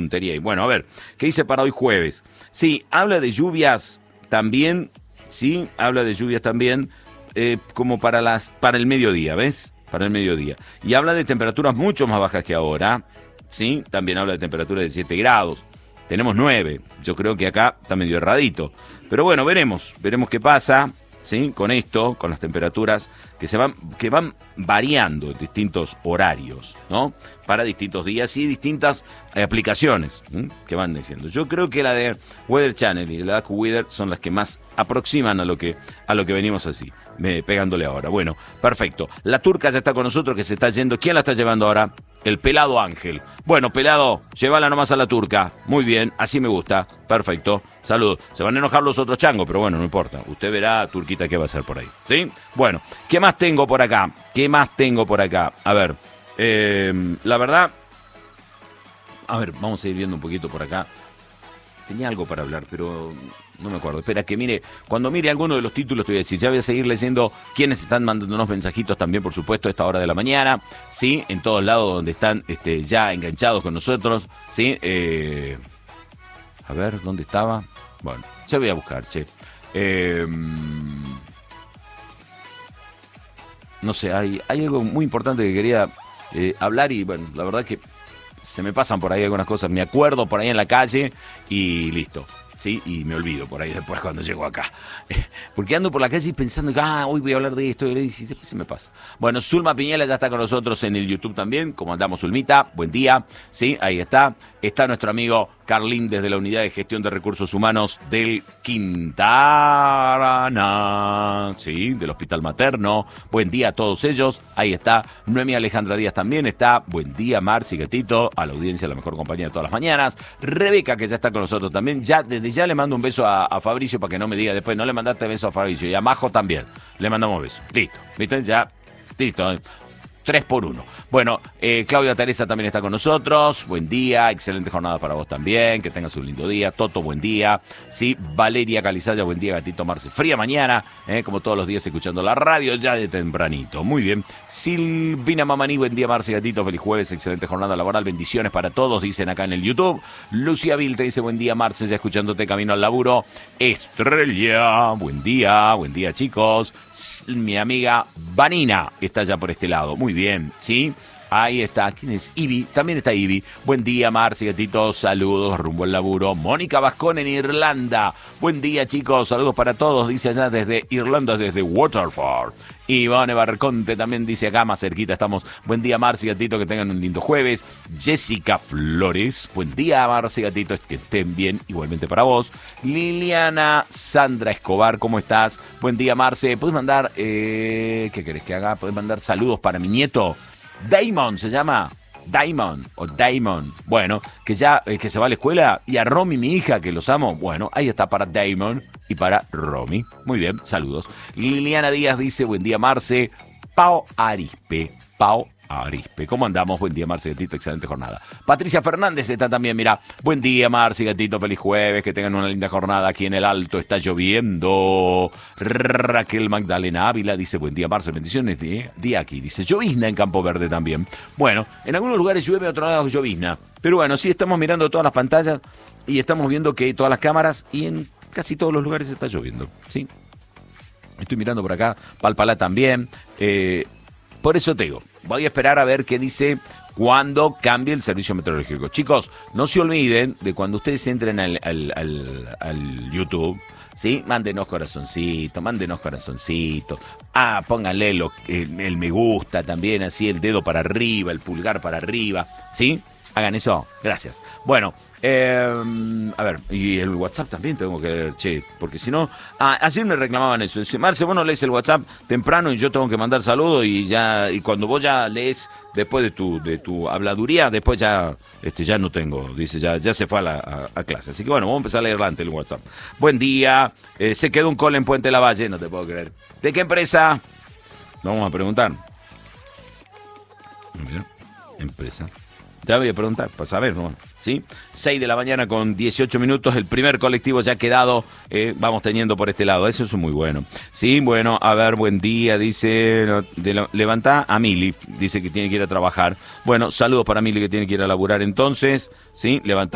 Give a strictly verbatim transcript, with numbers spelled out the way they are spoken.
puntería ahí. Bueno, a ver, ¿qué dice para hoy jueves? Sí, habla de lluvias también, sí, habla de lluvias también, eh, como para, las, para el mediodía, ¿ves? Para el mediodía. Y habla de temperaturas mucho más bajas que ahora, sí, también habla de temperaturas de siete grados. Tenemos nueve, yo creo que acá está medio erradito. Pero bueno, veremos, veremos qué pasa, ¿sí? Con esto, con las temperaturas que se van, que van variando en distintos horarios, ¿no? Para distintos días y distintas eh, aplicaciones, ¿sí? Que van diciendo. Yo creo que la de Weather Channel y la de AccuWeather son las que más aproximan a lo que, a lo que venimos así, me, pegándole ahora. Bueno, perfecto. La turca ya está con nosotros, que se está yendo. ¿Quién la está llevando ahora? El pelado Ángel. Bueno, pelado, llévala nomás a la turca. Muy bien, así me gusta. Perfecto. Saludos. Se van a enojar los otros changos, pero bueno, no importa. Usted verá, turquita, qué va a hacer por ahí. ¿Sí? Bueno, ¿qué más tengo por acá? ¿Qué más tengo por acá? A ver, eh, la verdad... A ver, vamos a ir viendo un poquito por acá. Tenía algo para hablar, pero no me acuerdo. Espera, que mire, cuando mire alguno de los títulos te voy a decir. Ya voy a seguir leyendo quienes están mandando unos mensajitos también, por supuesto, a esta hora de la mañana. Sí, en todos lados donde están este, ya enganchados con nosotros. Sí, eh... a ver, ¿dónde estaba? Bueno, ya voy a buscar, che. Eh... No sé, hay, hay algo muy importante que quería eh, hablar y, bueno, la verdad que se me pasan por ahí algunas cosas. Me acuerdo por ahí en la calle y listo. Sí, y me olvido por ahí después cuando llego acá. Porque ando por la calle pensando que ah, hoy voy a hablar de esto y después se me pasa. Bueno, Zulma Piñela ya está con nosotros en el YouTube también. ¿Cómo andamos, Zulmita? Buen día. Sí, ahí está. Está nuestro amigo Carlín desde la Unidad de Gestión de Recursos Humanos del Quintana, sí, del Hospital Materno. Buen día a todos ellos. Ahí está. Noemí Alejandra Díaz también está. Buen día, Marci, Gatito, a la audiencia, la mejor compañía de todas las mañanas. Rebeca, que ya está con nosotros también. Ya, desde ya le mando un beso a, a Fabricio para que no me diga después, no le mandaste beso a Fabricio. Y a Majo también. Le mandamos beso. Listo. ¿Viste? Ya. Listo. Tres por uno. Bueno, eh, Claudia Teresa también está con nosotros. Buen día, excelente jornada para vos también. Que tengas un lindo día. Toto, buen día. Sí, Valeria Calizaya, buen día, Gatito Marce. Fría mañana, eh, como todos los días escuchando la radio ya de tempranito. Muy bien. Silvina Mamani, buen día, Marce, Gatito. Feliz jueves, excelente jornada laboral. Bendiciones para todos, dicen acá en el YouTube. Lucía Vil te dice, buen día, Marce, ya escuchándote camino al laburo. Estrella, buen día, buen día, chicos. Mi amiga Vanina está ya por este lado. Muy bien, ¿sí? Ahí está. ¿Quién es? Ivy. También está Ivy. Buen día, Marci, Gatito. Saludos, rumbo al laburo. Mónica Vascón en Irlanda. Buen día, chicos. Saludos para todos. Dice allá desde Irlanda, desde Waterford. Ivone Barconte también dice acá, más cerquita estamos. Buen día, Marci, Gatito. Que tengan un lindo jueves. Jessica Flores. Buen día, Marci, Gatito. Que estén bien. Igualmente para vos. Liliana Sandra Escobar. ¿Cómo estás? Buen día, Marce. ¿Puedes mandar... Eh, ¿Qué querés que haga? ¿Puedes mandar saludos para mi nieto? Damon se llama, Damon o Damon, bueno, que ya eh, que se va a la escuela, y a Romy, mi hija, que los amo, bueno, ahí está para Damon y para Romy. Muy bien, saludos. Liliana Díaz dice, buen día, Marce. Pao Arispe, Pao Arispe. ¿Cómo andamos? Buen día, Marce, Gatito, excelente jornada. Patricia Fernández está también, mira. Buen día, Marce, Gatito, feliz jueves, que tengan una linda jornada aquí en el Alto, está lloviendo. Raquel Magdalena Ávila dice, buen día, Marce, bendiciones, día, día aquí. Dice, llovizna en Campo Verde también. Bueno, en algunos lugares llueve, en otros lados llovizna. Pero bueno, sí estamos mirando todas las pantallas y estamos viendo que todas las cámaras y en casi todos los lugares está lloviendo, ¿sí? Estoy mirando por acá, Palpalá también, eh... Por eso te digo, voy a esperar a ver qué dice cuando cambie el servicio meteorológico. Chicos, no se olviden de cuando ustedes entren al, al, al, al YouTube, ¿sí? Mándenos corazoncito, mándenos corazoncito. Ah, pónganle lo, el, el me gusta también, así el dedo para arriba, el pulgar para arriba, ¿sí? Hagan eso, gracias. Bueno, eh, a ver, y el WhatsApp también tengo que leer, che, porque si no... Ah, ayer me reclamaban eso. Dice, Marce, vos no lees el WhatsApp temprano y yo tengo que mandar saludos y ya y cuando vos ya lees después de tu de tu habladuría, después ya este ya no tengo, dice, ya ya se fue a, la, a, a clase. Así que bueno, vamos a empezar a leer antes el WhatsApp. Buen día, eh, se quedó un call en Puente Lavalle, no te puedo creer. ¿De qué empresa? Vamos a preguntar. Mira, empresa. Ya voy a preguntar, para saber, ¿no? ¿Sí? seis de la mañana con dieciocho minutos, el primer colectivo ya ha quedado, eh, vamos teniendo por este lado, eso es muy bueno. Sí, bueno, a ver, buen día, dice, de la, levanta a Mili, dice que tiene que ir a trabajar. Bueno, saludos para Mili que tiene que ir a laburar entonces, ¿sí? Levanta.